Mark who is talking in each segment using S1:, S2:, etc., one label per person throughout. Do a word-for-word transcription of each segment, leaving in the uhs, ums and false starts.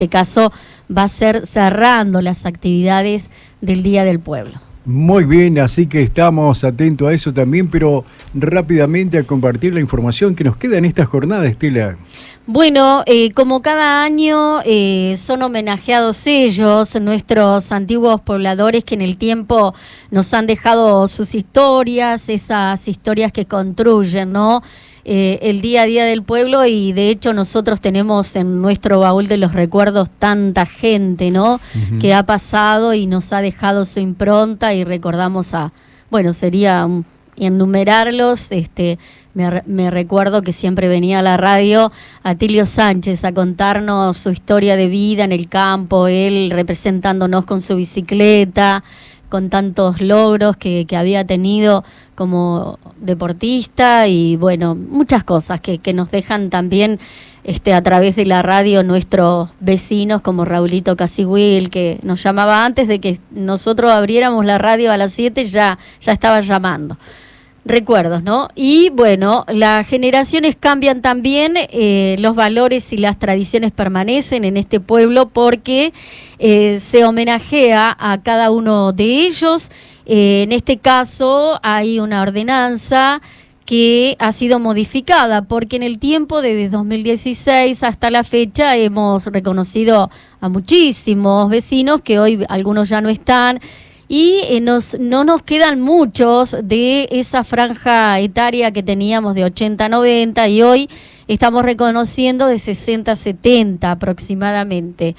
S1: este caso va a ser cerrando las actividades del Día del Pueblo.
S2: Muy bien, así que estamos atentos a eso también, pero rápidamente a compartir la información que nos queda en esta jornada, Estela.
S1: Bueno, eh, como cada año eh, son homenajeados ellos, nuestros antiguos pobladores que en el tiempo nos han dejado sus historias, esas historias que construyen, ¿no? Eh, el día a día del pueblo, y de hecho nosotros tenemos en nuestro baúl de los recuerdos tanta gente, ¿no? Uh-huh. Que ha pasado y nos ha dejado su impronta, y recordamos a, bueno, sería um, enumerarlos, este, me, me recuerdo que siempre venía a la radio Atilio Sánchez a contarnos su historia de vida en el campo, él representándonos con su bicicleta, con tantos logros que, que había tenido como deportista, y bueno, muchas cosas que, que nos dejan también este, a través de la radio nuestros vecinos, como Raulito Casigüil, que nos llamaba antes de que nosotros abriéramos la radio a las siete, ya, ya estaba llamando. Recuerdos, ¿no? Y bueno, las generaciones cambian también, eh, los valores y las tradiciones permanecen en este pueblo porque eh, se homenajea a cada uno de ellos. Eh, en este caso hay una ordenanza que ha sido modificada porque en el tiempo desde dos mil dieciséis hasta la fecha hemos reconocido a muchísimos vecinos que hoy algunos ya no están. Y eh, nos, no nos quedan muchos de esa franja etaria que teníamos de ochenta a noventa, y hoy estamos reconociendo de sesenta a setenta aproximadamente.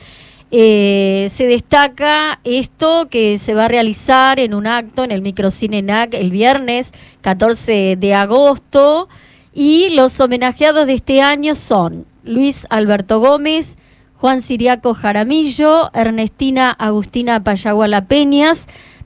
S1: Eh, se destaca esto que se va a realizar en un acto en el Microcine N A C el viernes catorce de agosto, y los homenajeados de este año son Luis Alberto Gómez, Juan Ciriaco Jaramillo, Ernestina Agustina Payaguala Peñas,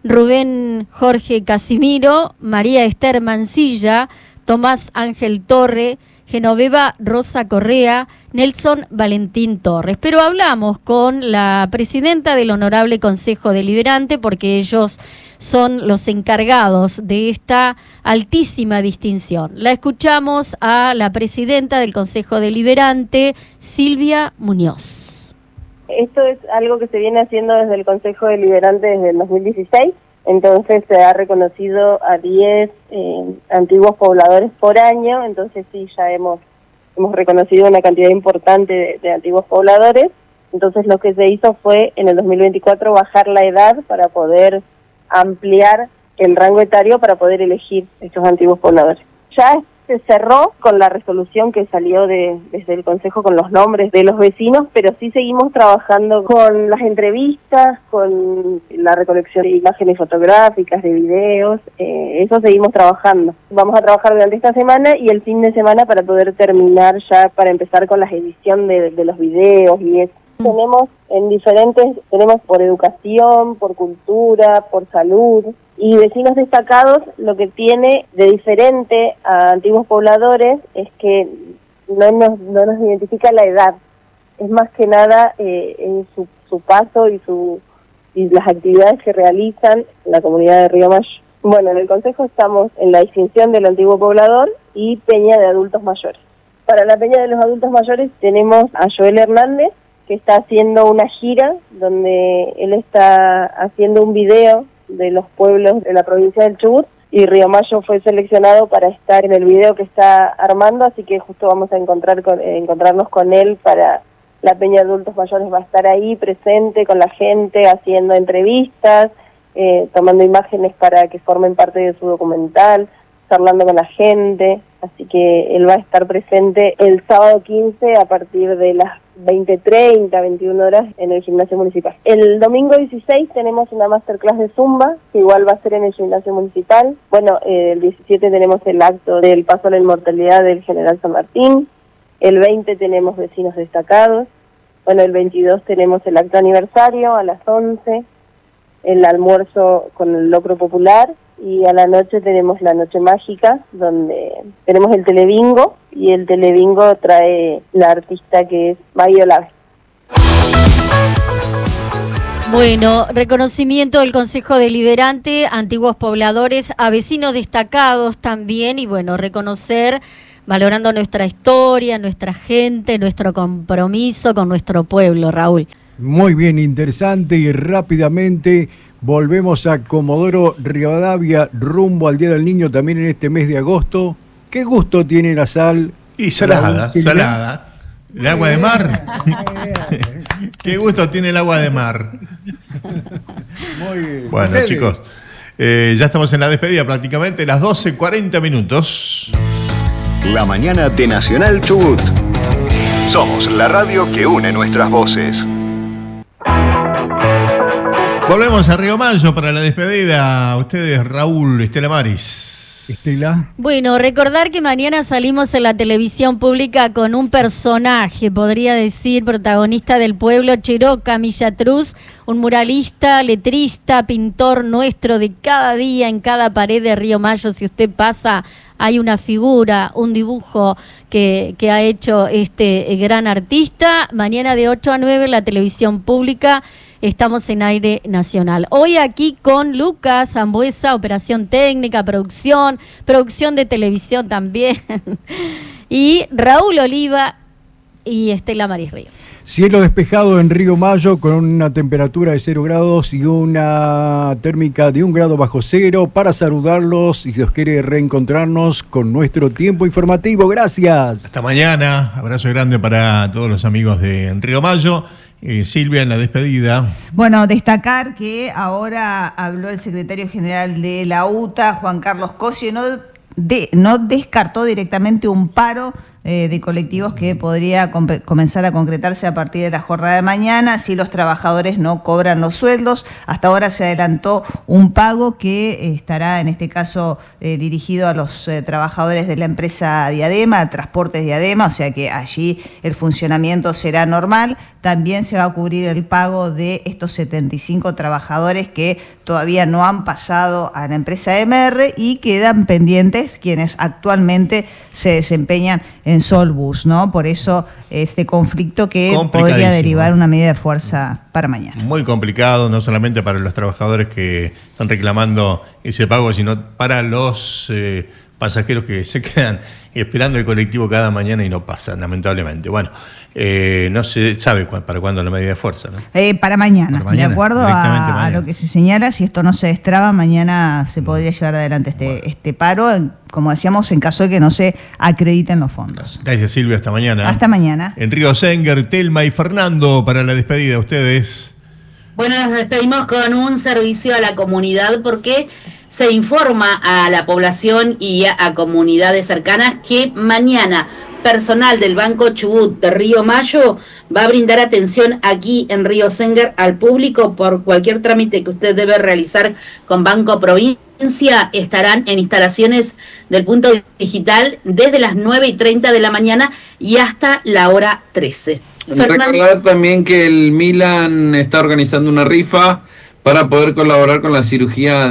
S1: Rubén Jorge Casimiro, María Esther Mancilla, Tomás Ángel Torre, Genoveva Rosa Correa, Nelson Valentín Torres. Pero hablamos con la presidenta del Honorable Consejo Deliberante porque ellos son los encargados de esta altísima distinción. La escuchamos a la presidenta del Consejo Deliberante, Silvia Muñoz.
S3: Esto es algo que se viene haciendo desde el Consejo Deliberante desde el dos mil dieciséis, entonces se ha reconocido a diez eh, antiguos pobladores por año, entonces sí, ya hemos, hemos reconocido una cantidad importante de, de antiguos pobladores. Entonces lo que se hizo fue en el dos mil veinticuatro bajar la edad para poder ampliar el rango etario para poder elegir estos antiguos pobladores. Ya se cerró con la resolución que salió de, desde el Consejo con los nombres de los vecinos, pero sí seguimos trabajando con las entrevistas, con la recolección de imágenes fotográficas, de videos, eh, eso seguimos trabajando. Vamos a trabajar durante esta semana y el fin de semana para poder terminar ya, para empezar con la edición de, de los videos y eso. Tenemos en diferentes, tenemos por educación, por cultura, por salud, y vecinos destacados lo que tiene de diferente a antiguos pobladores es que no nos, no nos identifica la edad, es más que nada eh, en su, su paso y, su, y las actividades que realizan en la comunidad de Río Mayo. Bueno, en el Consejo estamos en la distinción del antiguo poblador y Peña de Adultos Mayores. Para la Peña de los Adultos Mayores tenemos a Joel Hernández, que está haciendo una gira donde él está haciendo un video de los pueblos de la provincia del Chubut, y Río Mayo fue seleccionado para estar en el video que está armando, así que justo vamos a encontrar con, eh, encontrarnos con él para la Peña de Adultos Mayores. Va a estar ahí presente con la gente, haciendo entrevistas, eh, tomando imágenes para que formen parte de su documental, charlando con la gente, así que él va a estar presente el sábado quince a partir de las veinte treinta, veintiuna horas en el gimnasio municipal. El domingo dieciséis tenemos una masterclass de Zumba, que igual va a ser en el gimnasio municipal. Bueno, eh, el diecisiete tenemos el acto del paso a la inmortalidad del General San Martín. El veinte tenemos vecinos destacados. Bueno, el veintidós tenemos el acto aniversario a las once, el almuerzo con el locro popular, y a la noche tenemos la noche mágica, donde tenemos el telebingo, y el telebingo trae la artista que es Maggie Olave.
S1: Bueno, reconocimiento del Consejo Deliberante, antiguos pobladores, a vecinos destacados también, y bueno, reconocer valorando nuestra historia, nuestra gente, nuestro compromiso con nuestro pueblo, Raúl.
S2: Muy bien, interesante, y rápidamente volvemos a Comodoro Rivadavia, rumbo al Día del Niño también en este mes de agosto. ¿Qué gusto tiene la sal?
S4: Y salada, salada. ¿El agua de mar? ¿Qué gusto tiene el agua de mar?
S2: Muy bien.
S4: Bueno,
S2: ¿Ustedes?
S4: chicos, eh, ya estamos en la despedida prácticamente, las doce cuarenta minutos.
S5: La mañana de Nacional Chubut. Somos la radio que une nuestras voces.
S4: Volvemos a Río Mayo para la despedida. Ustedes, Raúl, Estela Maris.
S2: Estela.
S1: Bueno, recordar que mañana salimos en la televisión pública con un personaje, podría decir, protagonista del pueblo, Chiroca Millatruz, un muralista, letrista, pintor nuestro de cada día, en cada pared de Río Mayo. Si usted pasa, hay una figura, un dibujo que, que ha hecho este gran artista. Mañana de ocho a nueve en la televisión pública. Estamos en aire nacional. Hoy aquí con Lucas Ambuesa, operación técnica, producción, producción de televisión también. Y Raúl Oliva y Estela Maris Ríos.
S2: Cielo despejado en Río Mayo con una temperatura de cero grados y una térmica de un grado bajo cero. Para saludarlos y si os quiere reencontrarnos con nuestro tiempo informativo. Gracias.
S4: Hasta mañana. Abrazo grande para todos los amigos de Río Mayo. Eh, Silvia, en la despedida.
S6: Bueno, destacar que ahora habló el secretario general de la U T A, Juan Carlos Cosio, no, de, no descartó directamente un paro eh, de colectivos que podría com- comenzar a concretarse a partir de la jornada de mañana si los trabajadores no cobran los sueldos. Hasta ahora se adelantó un pago que estará en este caso eh, dirigido a los eh, trabajadores de la empresa Diadema, Transportes Diadema, o sea que allí el funcionamiento será normal. También se va a cubrir el pago de estos setenta y cinco trabajadores que todavía no han pasado a la empresa M R y quedan pendientes quienes actualmente se desempeñan en Solbus, ¿no? Por eso este conflicto que podría derivar una medida de fuerza para mañana.
S4: Muy complicado, no solamente para los trabajadores que están reclamando ese pago, sino para los eh, pasajeros que se quedan esperando el colectivo cada mañana y no pasan, lamentablemente. Bueno, eh, no se sabe cu- para cuándo la medida de fuerza, ¿no?
S6: Eh, para, mañana,
S4: para mañana,
S6: de acuerdo a,
S4: mañana.
S6: a lo que se señala, si esto no se destraba, mañana se podría llevar adelante este, bueno. este paro, en, como decíamos, en caso de que no se acrediten los fondos.
S4: Gracias, Silvia, hasta mañana.
S6: Hasta mañana.
S4: En Río Senger, Telma y Fernando para la despedida. Ustedes.
S7: Bueno, nos despedimos con un servicio a la comunidad porque se informa a la población y a, a comunidades cercanas que mañana personal del Banco Chubut de Río Mayo va a brindar atención aquí en Río Senger al público por cualquier trámite que usted debe realizar con Banco Provincia. Estarán en instalaciones del punto digital desde las nueve y treinta de la mañana y hasta la hora trece.
S8: Recordar también que el Milan está organizando una rifa para poder colaborar con la cirugía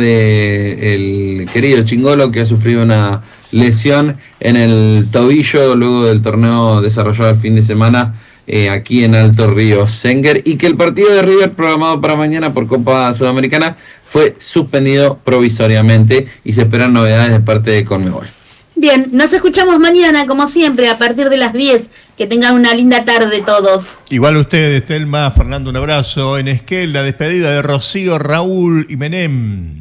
S8: de el querido Chingolo, que ha sufrido una lesión en el tobillo luego del torneo desarrollado el fin de semana eh, aquí en Alto Río Senger, y que el partido de River programado para mañana por Copa Sudamericana fue suspendido provisoriamente y se esperan novedades de parte de Conmebol.
S7: Bien, nos escuchamos mañana, como siempre, a partir de las diez. Que tengan una linda tarde todos.
S4: Igual ustedes, Telma, Fernando, un abrazo. En Esquel, la despedida de Rocío, Raúl y Menem.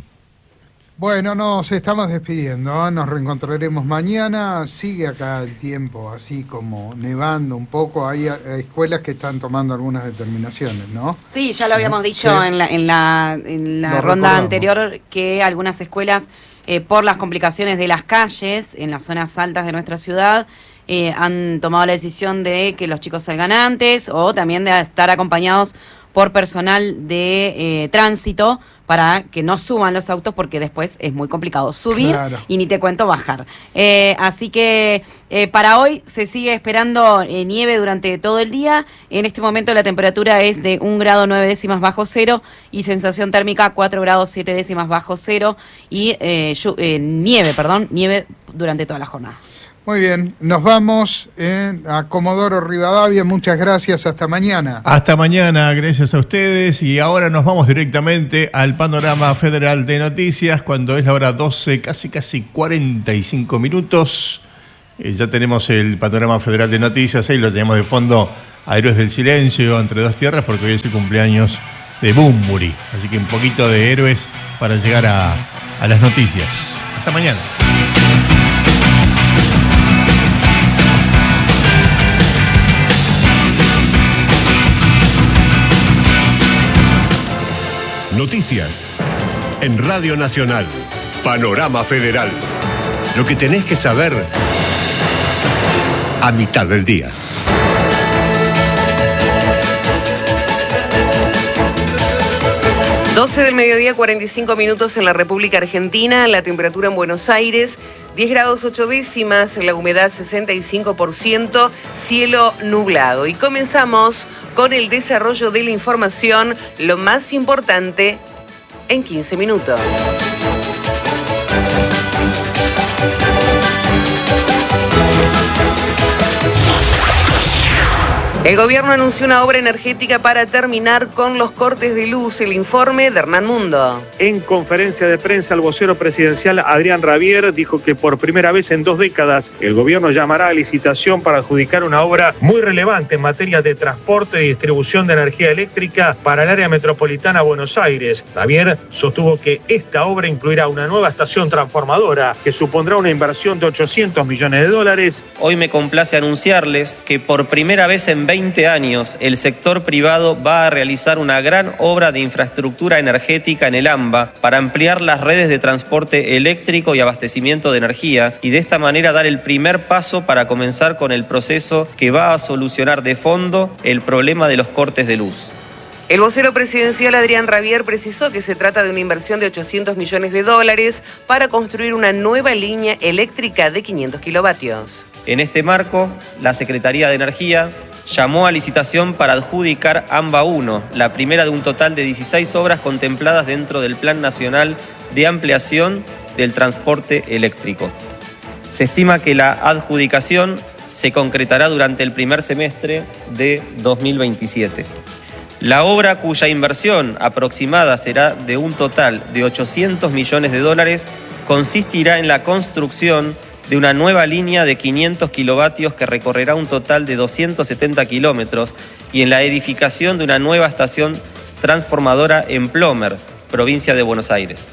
S9: Bueno, nos estamos despidiendo, ¿eh? Nos reencontraremos mañana. Sigue acá el tiempo, así como nevando un poco. Hay, hay escuelas que están tomando algunas determinaciones, ¿no?
S10: Sí, ya lo habíamos dicho
S9: sí.
S10: en la, en la, en la ronda
S9: recordamos.
S10: anterior, que algunas escuelas, eh, por las complicaciones de las calles en las zonas altas de nuestra ciudad, eh, han tomado la decisión de que los chicos salgan antes o también de estar acompañados por personal de eh, tránsito para que no suban los autos porque después es muy complicado subir claro. y ni te cuento bajar. Eh, así que eh, para hoy se sigue esperando eh, nieve durante todo el día. En este momento la temperatura es de un grado nueve décimas bajo cero y sensación térmica cuatro grados siete décimas bajo cero y eh, yu, eh, nieve, perdón, nieve durante toda la jornada.
S9: Muy bien, nos vamos eh, a Comodoro Rivadavia, muchas gracias, hasta mañana.
S4: Hasta mañana, gracias a ustedes, y ahora nos vamos directamente al panorama federal de noticias, cuando es la hora doce, casi casi cuarenta y cinco minutos. Eh, ya tenemos el panorama federal de noticias, ahí lo tenemos de fondo a Héroes del Silencio, Entre Dos Tierras, porque hoy es el cumpleaños de Bunbury. Así que un poquito de héroes para llegar a, a las noticias. Hasta mañana.
S11: Noticias en Radio Nacional. Panorama Federal. Lo que tenés que saber a mitad del día.
S12: doce del mediodía, cuarenta y cinco minutos en la República Argentina. La temperatura en Buenos Aires, diez grados ocho décimas, la humedad sesenta y cinco por ciento, cielo nublado. Y comenzamos con el desarrollo de la información, lo más importante en quince minutos. El gobierno anunció una obra energética para terminar con los cortes de luz. El informe de Hernán Mundo.
S13: En conferencia de prensa, el vocero presidencial Adrián Rabier dijo que por primera vez en dos décadas el gobierno llamará a licitación para adjudicar una obra muy relevante en materia de transporte y distribución de energía eléctrica para el área metropolitana de Buenos Aires. Rabier sostuvo que esta obra incluirá una nueva estación transformadora que supondrá una inversión de ochocientos millones de dólares.
S14: Hoy me complace anunciarles que por primera vez en veinte años el sector privado va a realizar una gran obra de infraestructura energética en el AMBA para ampliar las redes de transporte eléctrico y abastecimiento de energía y de esta manera dar el primer paso para comenzar con el proceso que va a solucionar de fondo el problema de los cortes de luz.
S12: El vocero presidencial Adrián Rabier precisó que se trata de una inversión de ochocientos millones de dólares para construir una nueva línea eléctrica de quinientos kilovatios.
S14: En este marco, la Secretaría de Energía llamó a licitación para adjudicar AMBA uno, la primera de un total de dieciséis obras contempladas dentro del Plan Nacional de Ampliación del Transporte Eléctrico. Se estima que la adjudicación se concretará durante el primer semestre de dos mil veintisiete. La obra, cuya inversión aproximada será de un total de ochocientos millones de dólares, consistirá en la construcción de una nueva línea de quinientos kilovatios que recorrerá un total de doscientos setenta kilómetros y en la edificación de una nueva estación transformadora en Plomer, provincia de Buenos Aires.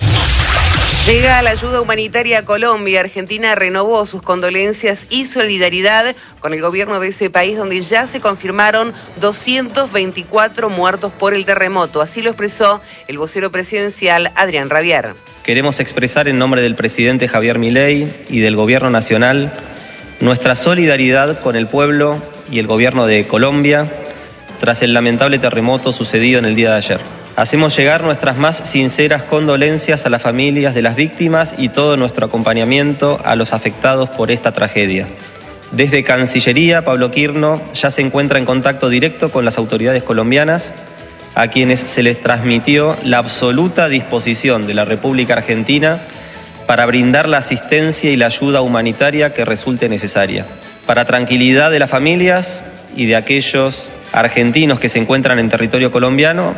S12: Llega la ayuda humanitaria a Colombia. Argentina renovó sus condolencias y solidaridad con el gobierno de ese país, donde ya se confirmaron doscientos veinticuatro muertos por el terremoto. Así lo expresó el vocero presidencial Adrián Rabier.
S14: Queremos expresar en nombre del presidente Javier Milei y del Gobierno Nacional nuestra solidaridad con el pueblo y el Gobierno de Colombia tras el lamentable terremoto sucedido en el día de ayer. Hacemos llegar nuestras más sinceras condolencias a las familias de las víctimas y todo nuestro acompañamiento a los afectados por esta tragedia. Desde Cancillería, Pablo Quirno ya se encuentra en contacto directo con las autoridades colombianas, a quienes se les transmitió la absoluta disposición de la República Argentina para brindar la asistencia y la ayuda humanitaria que resulte necesaria. Para tranquilidad de las familias y de aquellos argentinos que se encuentran en territorio colombiano.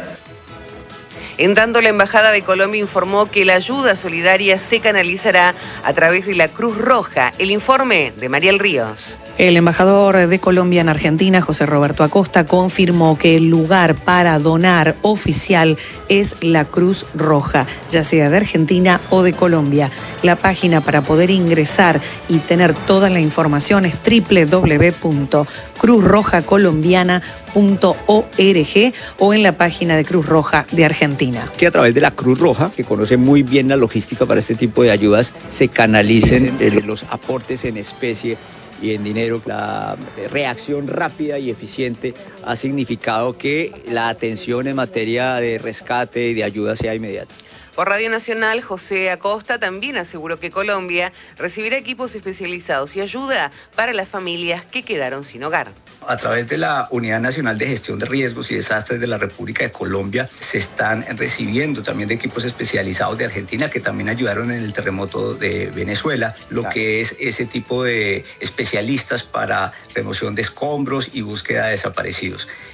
S12: En tanto, la Embajada de Colombia informó que la ayuda solidaria se canalizará a través de la Cruz Roja. El informe de Mariel Ríos.
S15: El embajador de Colombia en Argentina, José Roberto Acosta, confirmó que el lugar para donar oficial es la Cruz Roja, ya sea de Argentina o de Colombia. La página para poder ingresar y tener toda la información es doble u doble u doble u punto cruz roja colombiana punto org o en la página de Cruz Roja de Argentina.
S16: Que a través de la Cruz Roja, que conoce muy bien la logística para este tipo de ayudas, se canalicen eh, los aportes en especie y en dinero. La reacción rápida y eficiente ha significado que la atención en materia de rescate y de ayuda sea inmediata.
S12: Por Radio Nacional, José Acosta también aseguró que Colombia recibirá equipos especializados y ayuda para las familias que quedaron sin hogar.
S17: A través de la Unidad Nacional de Gestión de Riesgos y Desastres de la República de Colombia se están recibiendo también de equipos especializados de Argentina que también ayudaron en el terremoto de Venezuela, lo claro. que es ese tipo de especialistas para remoción de escombros y búsqueda de desaparecidos.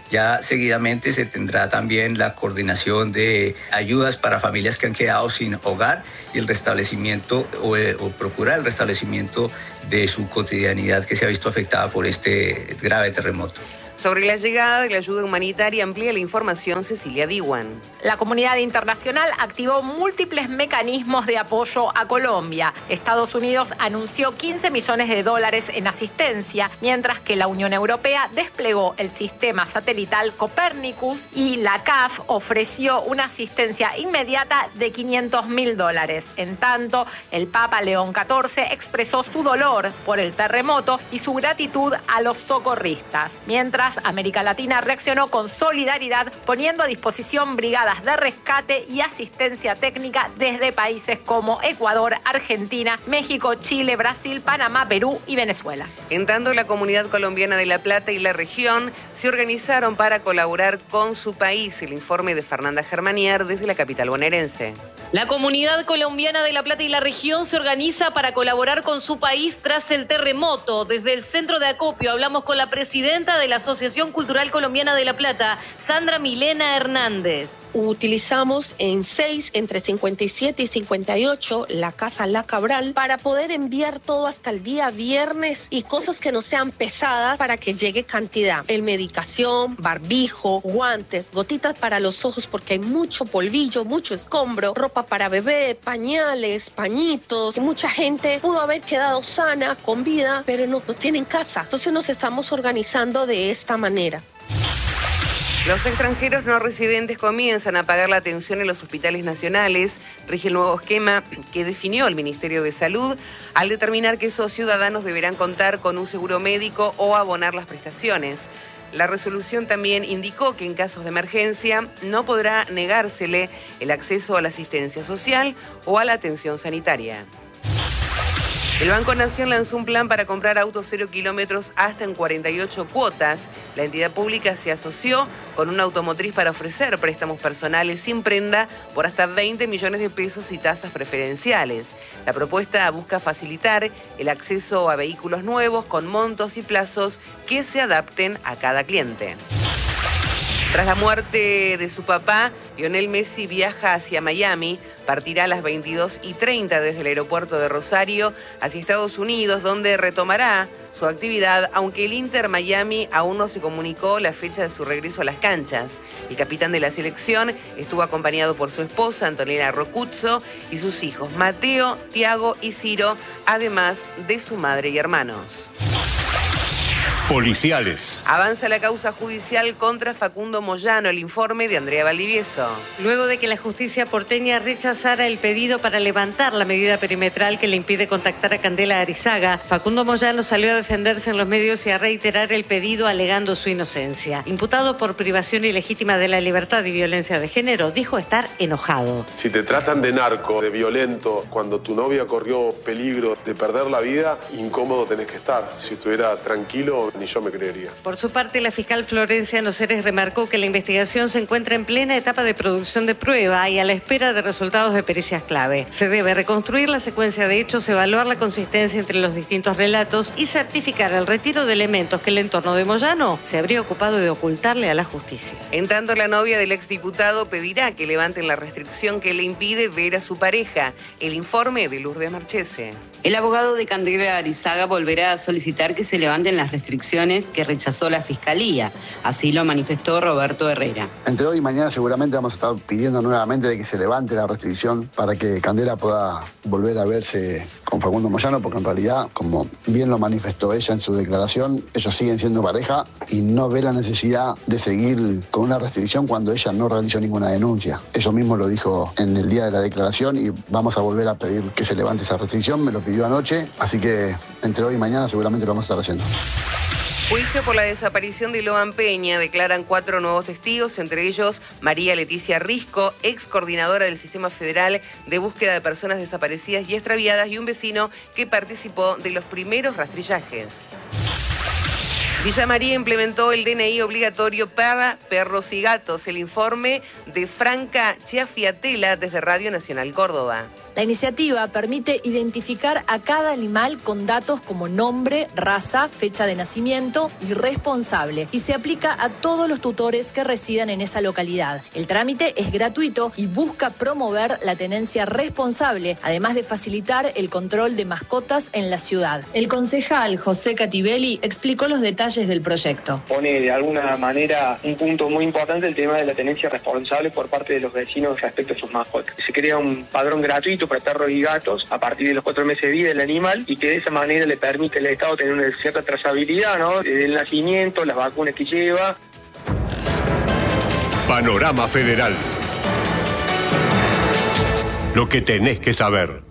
S17: Ya seguidamente se tendrá también la coordinación de ayudas para familias que han quedado sin hogar y el restablecimiento o, o procurar el restablecimiento de su cotidianidad que se ha visto afectada por este grave terremoto.
S12: Sobre la llegada de la ayuda humanitaria amplía la información Cecilia Diwan.
S18: La comunidad internacional activó múltiples mecanismos de apoyo a Colombia. Estados Unidos anunció quince millones de dólares en asistencia, mientras que la Unión Europea desplegó el sistema satelital Copernicus y la C A F ofreció una asistencia inmediata de quinientos mil dólares. En tanto, el Papa León catorce expresó su dolor por el terremoto y su gratitud a los socorristas. Mientras, América Latina reaccionó con solidaridad, poniendo a disposición brigadas de rescate y asistencia técnica desde países como Ecuador, Argentina, México, Chile, Brasil, Panamá, Perú y Venezuela.
S12: En tanto, la comunidad colombiana de La Plata y la región se organizaron para colaborar con su país. El informe de Fernanda Germanier desde la capital bonaerense.
S19: La comunidad colombiana de La Plata y la región se organiza para colaborar con su país tras el terremoto. Desde el centro de acopio hablamos con la presidenta de la Asociación Cultural Colombiana de La Plata, Sandra Milena Hernández.
S20: Utilizamos en seis, entre cincuenta y siete y cincuenta y ocho, la Casa La Cabral, para poder enviar todo hasta el día viernes y cosas que no sean pesadas para que llegue cantidad. En medicación, barbijo, guantes, gotitas para los ojos porque hay mucho polvillo, mucho escombro, ropa para bebé, pañales, pañitos. Mucha gente pudo haber quedado sana, con vida, pero no, no tienen casa. Entonces nos estamos organizando de esta manera.
S12: Los extranjeros no residentes comienzan a pagar la atención en los hospitales nacionales. Rige el nuevo esquema que definió el Ministerio de Salud al determinar que esos ciudadanos deberán contar con un seguro médico o abonar las prestaciones. La resolución también indicó que en casos de emergencia no podrá negársele el acceso a la asistencia social o a la atención sanitaria. El Banco Nación lanzó un plan para comprar autos cero kilómetros hasta en cuarenta y ocho cuotas. La entidad pública se asoció con una automotriz para ofrecer préstamos personales sin prenda por hasta veinte millones de pesos y tasas preferenciales. La propuesta busca facilitar el acceso a vehículos nuevos con montos y plazos que se adapten a cada cliente. Tras la muerte de su papá, Lionel Messi viaja hacia Miami, partirá a las veintidós y treinta desde el aeropuerto de Rosario hacia Estados Unidos, donde retomará su actividad, aunque el Inter Miami aún no se comunicó la fecha de su regreso a las canchas. El capitán de la selección estuvo acompañado por su esposa, Antonella Rocuzzo, y sus hijos, Mateo, Tiago y Ciro, además de su madre y hermanos.
S11: Policiales.
S12: Avanza la causa judicial contra Facundo Moyano, el informe de Andrea Valdivieso.
S21: Luego de que la justicia porteña rechazara el pedido para levantar la medida perimetral que le impide contactar a Candela Arizaga, Facundo Moyano salió a defenderse en los medios y a reiterar el pedido alegando su inocencia. Imputado por privación ilegítima de la libertad y violencia de género, dijo estar enojado.
S22: Si te tratan de narco, de violento, cuando tu novia corrió peligro de perder la vida, incómodo tenés que estar. Si estuviera tranquilo, ni yo me creería.
S21: Por su parte, la fiscal Florencia Noceres remarcó que la investigación se encuentra en plena etapa de producción de prueba y a la espera de resultados de pericias clave. Se debe reconstruir la secuencia de hechos, evaluar la consistencia entre los distintos relatos y certificar el retiro de elementos que el entorno de Moyano se habría ocupado de ocultarle a la justicia.
S12: En tanto, la novia del exdiputado pedirá que levanten la restricción que le impide ver a su pareja. El informe de Lourdes Marchese.
S23: El abogado de Candela Arizaga volverá a solicitar que se levanten las restricciones que rechazó la Fiscalía. Así lo manifestó Roberto Herrera.
S24: Entre hoy y mañana seguramente vamos a estar pidiendo nuevamente de que se levante la restricción para que Candela pueda volver a verse con Facundo Moyano, porque en realidad, como bien lo manifestó ella en su declaración, ellos siguen siendo pareja y no ve la necesidad de seguir con una restricción cuando ella no realizó ninguna denuncia. Eso mismo lo dijo en el día de la declaración y vamos a volver a pedir que se levante esa restricción. Me lo pidió anoche, así que entre hoy y mañana seguramente lo vamos a estar haciendo.
S12: Juicio por la desaparición de Loan Peña. Declaran cuatro nuevos testigos, entre ellos María Leticia Risco, ex coordinadora del Sistema Federal de Búsqueda de Personas Desaparecidas y Extraviadas, y un vecino que participó de los primeros rastrillajes. Villa María implementó el D N I obligatorio para perros y gatos. El informe de Franca Chiafiatela desde Radio Nacional Córdoba.
S1: La iniciativa permite identificar a cada animal con datos como nombre, raza, fecha de nacimiento y responsable, y se aplica a todos los tutores que residan en esa localidad. El trámite es gratuito y busca promover la tenencia responsable, además de facilitar el control de mascotas en la ciudad. El concejal José Catibelli explicó los detalles del proyecto.
S2: Pone de alguna manera un punto muy importante el tema de la tenencia responsable por parte de los vecinos respecto a sus mascotas. Se crea un padrón gratuito para perros y gatos a partir de los cuatro meses de vida del animal, y que de esa manera le permite al Estado tener una cierta trazabilidad, ¿no? El nacimiento, las vacunas que lleva.
S11: Panorama Federal. Lo que tenés que saber.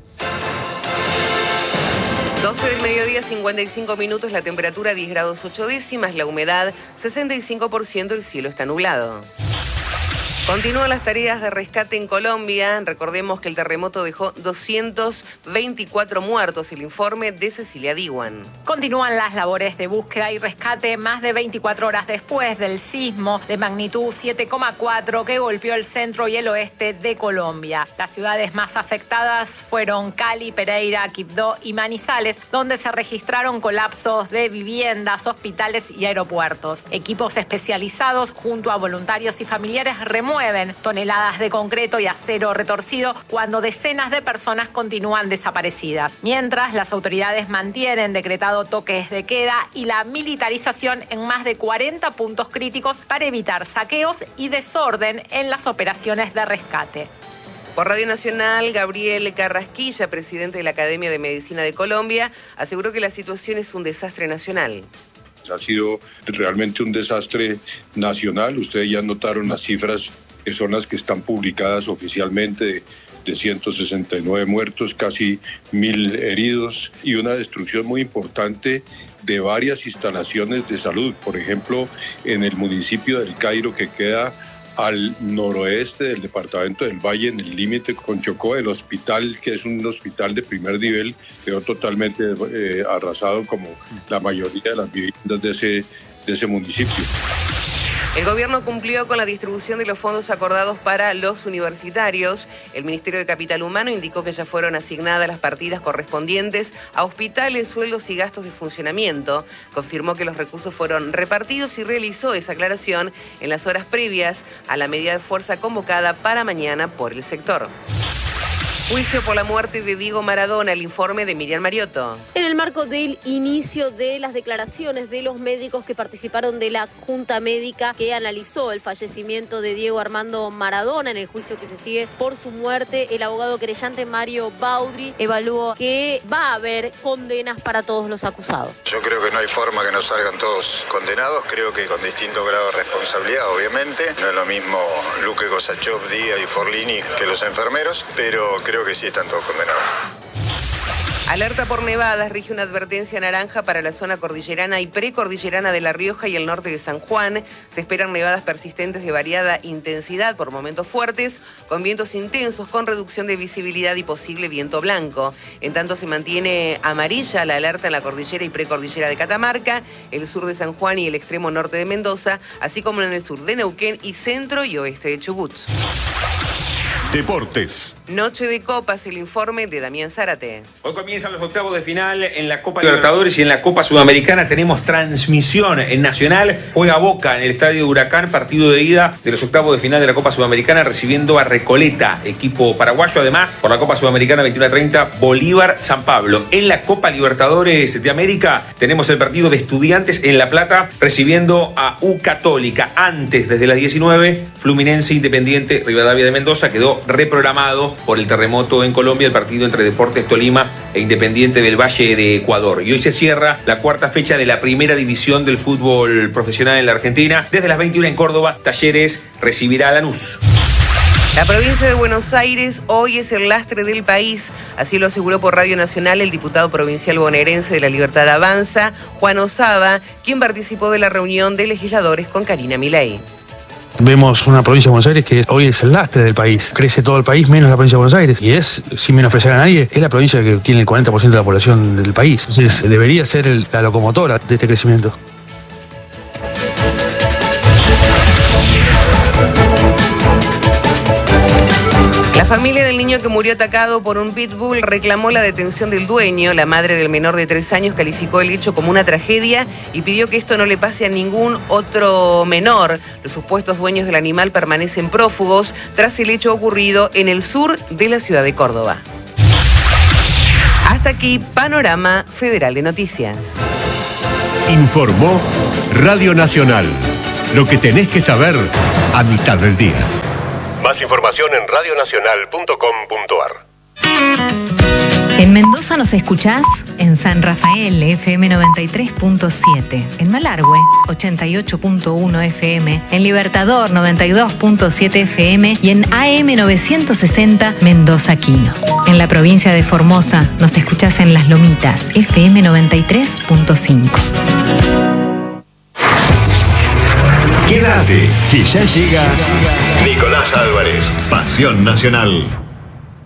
S12: doce del mediodía, cincuenta y cinco minutos, la temperatura diez grados ocho décimas, la humedad sesenta y cinco por ciento, el cielo está nublado. Continúan las tareas de rescate en Colombia. Recordemos que el terremoto dejó doscientos veinticuatro muertos. El informe de Cecilia Diwan.
S18: Continúan las labores de búsqueda y rescate más de veinticuatro horas después del sismo de magnitud siete coma cuatro que golpeó el centro y el oeste de Colombia. Las ciudades más afectadas fueron Cali, Pereira, Quibdó y Manizales, donde se registraron colapsos de viviendas, hospitales y aeropuertos. Equipos especializados junto a voluntarios y familiares remueven toneladas de concreto y acero retorcido cuando decenas de personas continúan desaparecidas. Mientras, las autoridades mantienen decretado toques de queda y la militarización en más de cuarenta puntos críticos para evitar saqueos y desorden en las operaciones de rescate.
S12: Por Radio Nacional, Gabriel Carrasquilla, presidente de la Academia de Medicina de Colombia, aseguró que la situación es un desastre nacional.
S3: Ha sido realmente un desastre nacional. Ustedes ya notaron las cifras que son las que están publicadas oficialmente de, de ciento sesenta y nueve muertos, casi mil heridos y una destrucción muy importante de varias instalaciones de salud. Por ejemplo, en el municipio del Cairo, que queda al noroeste del departamento del Valle, en el límite con Chocó, el hospital, que es un hospital de primer nivel, quedó totalmente eh, arrasado como la mayoría de las viviendas de ese, de ese municipio.
S12: El gobierno cumplió con la distribución de los fondos acordados para los universitarios. El Ministerio de Capital Humano indicó que ya fueron asignadas las partidas correspondientes a hospitales, sueldos y gastos de funcionamiento. Confirmó que los recursos fueron repartidos y realizó esa aclaración en las horas previas a la medida de fuerza convocada para mañana por el sector. Juicio por la muerte de Diego Maradona, el informe de Miriam Mariotto.
S5: En el marco del inicio de las declaraciones de los médicos que participaron de la Junta Médica que analizó el fallecimiento de Diego Armando Maradona en el juicio que se sigue por su muerte, el abogado querellante Mario Baudry evaluó que va a haber condenas para todos los acusados.
S25: Yo creo que no hay forma que no salgan todos condenados, creo que con distinto grado de responsabilidad, obviamente. No es lo mismo Luque Gosachov, Díaz y Forlini que los enfermeros, pero creo que sí están todos condenados.
S12: Alerta por nevadas, rige una advertencia naranja para la zona cordillerana y precordillerana de La Rioja y el norte de San Juan. Se esperan nevadas persistentes de variada intensidad por momentos fuertes, con vientos intensos, con reducción de visibilidad y posible viento blanco. En tanto, se mantiene amarilla la alerta en la cordillera y precordillera de Catamarca, el sur de San Juan y el extremo norte de Mendoza, así como en el sur de Neuquén y centro y oeste de Chubut.
S11: Deportes.
S12: Noche de Copas, el informe de Damián Zárate.
S26: Hoy comienzan los octavos de final en la Copa Libertadores y en la Copa Sudamericana. Tenemos transmisión en Nacional. Juega Boca en el Estadio Huracán, partido de ida de los octavos de final de la Copa Sudamericana, recibiendo a Recoleta, equipo paraguayo. Además, por la Copa Sudamericana veintiuno a treinta, Bolívar-San Pablo. En la Copa Libertadores de América tenemos el partido de Estudiantes en La Plata, recibiendo a U Católica. Antes, desde las diecinueve, Fluminense Independiente Rivadavia de Mendoza. Quedó reprogramado por el terremoto en Colombia el partido entre Deportes Tolima e Independiente del Valle de Ecuador. Y hoy se cierra la cuarta fecha de la primera división del fútbol profesional en la Argentina. Desde las veintiuna en Córdoba, Talleres recibirá a Lanús.
S12: La provincia de Buenos Aires hoy es el lastre del país, así lo aseguró por Radio Nacional el diputado provincial bonaerense de La Libertad Avanza, Juan Osaba, quien participó de la reunión de legisladores con Karina Milei.
S27: Vemos una provincia de Buenos Aires que hoy es el lastre del país. Crece todo el país menos la provincia de Buenos Aires. Y es, sin menospreciar a nadie, es la provincia que tiene el cuarenta por ciento de la población del país. Entonces debería ser el, la locomotora de este crecimiento.
S12: familia del niño que murió atacado por un pitbull reclamó la detención del dueño. La madre del menor de tres años calificó el hecho como una tragedia y pidió que esto no le pase a ningún otro menor. Los supuestos dueños del animal permanecen prófugos tras el hecho ocurrido en el sur de la ciudad de Córdoba. Hasta aquí, Panorama Federal de Noticias.
S11: Informó Radio Nacional. Lo que tenés que saber a mitad del día. Más información en radionacional punto com punto ar.
S4: En Mendoza nos escuchás en San Rafael, F M noventa y tres punto siete. En Malargüe, ochenta y ocho punto uno F M. En Libertador, noventa y dos punto siete F M. Y en A M novecientos sesenta, Mendoza Quino. En la provincia de Formosa nos escuchás en Las Lomitas, F M noventa y tres punto cinco.
S11: Quédate, que ya llega Nicolás Álvarez, Pasión Nacional.